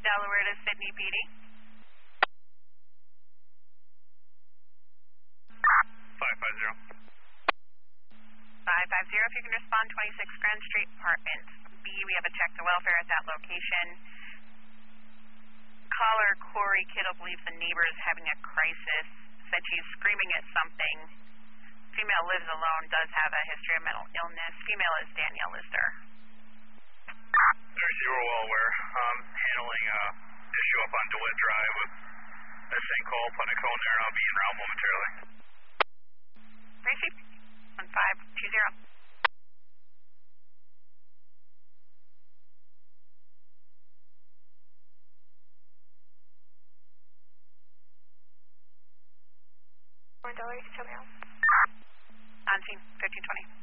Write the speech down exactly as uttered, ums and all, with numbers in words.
Delaware to Sydney P D. five five zero. five five zero, if you can respond, twenty-six Grand Street, Apartment B. We have a check to welfare at that location. Caller Corey Kittle believes the neighbor is having a crisis. Said she's screaming at something. Female lives alone, does have a history of mental illness. Female is Danielle Lister. There's you were well aware. Um, handling a issue up on DeWitt Drive with a sinkhole, putting a cone there, and I'll be en route momentarily. Received. one five two zero. One dollar, you can tell me out. On scene, fifteen twenty.